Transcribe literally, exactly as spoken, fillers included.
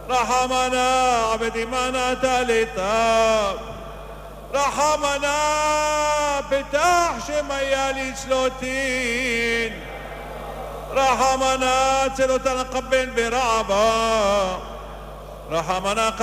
رحمنا عبد إيمانا تالتا رحمنا بتاح شميالي سلوتين رحمنا تلوتنا قبل برعبا رحمنا